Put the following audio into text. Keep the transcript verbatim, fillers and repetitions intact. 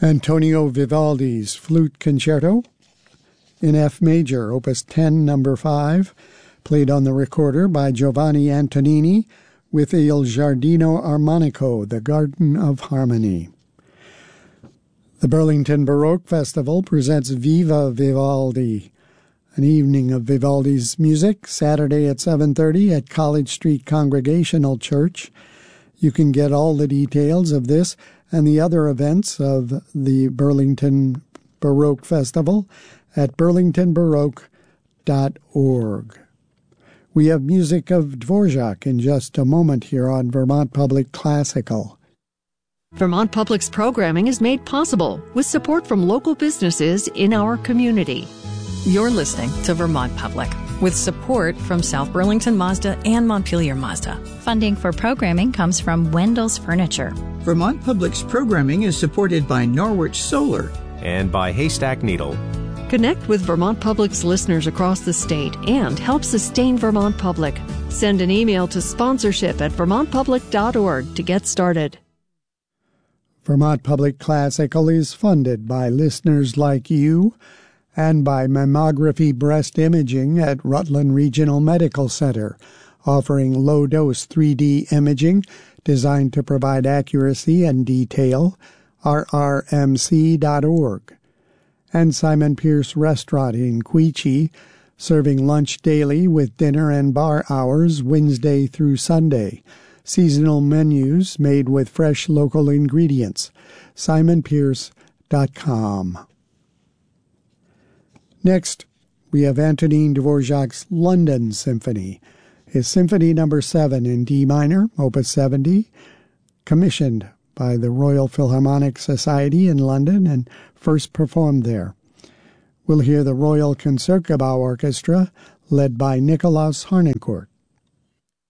Antonio Vivaldi's Flute Concerto in F major, opus ten, number five, played on the recorder by Giovanni Antonini with Il Giardino Armonico, the Garden of Harmony. The Burlington Baroque Festival presents Viva Vivaldi, an evening of Vivaldi's music, Saturday at seven thirty at College Street Congregational Church. You can get all the details of this and the other events of the Burlington Baroque Festival at burlington baroque dot org. We have music of Dvorak in just a moment here on Vermont Public Classical. Vermont Public's programming is made possible with support from local businesses in our community. You're listening to Vermont Public with support from South Burlington Mazda and Montpelier Mazda. Funding for programming comes from Wendell's Furniture. Vermont Public's programming is supported by Norwich Solar and by Haystack Needle. Connect with Vermont Public's listeners across the state and help sustain Vermont Public. Send an email to sponsorship at vermont public dot org to get started. Vermont Public Classical is funded by listeners like you and by Mammography Breast Imaging at Rutland Regional Medical Center, offering low-dose three D imaging designed to provide accuracy and detail, r r m c dot org. And Simon Pierce Restaurant in Quechee, serving lunch daily with dinner and bar hours Wednesday through Sunday. Seasonal menus made with fresh local ingredients. simon pierce dot com. Next, we have Antonin Dvorak's London Symphony, his Symphony Number seven in D minor, Opus seventy, commissioned by the Royal Philharmonic Society in London and first performed there. We'll hear the Royal Concertgebouw Orchestra, led by Nikolaus Harnoncourt.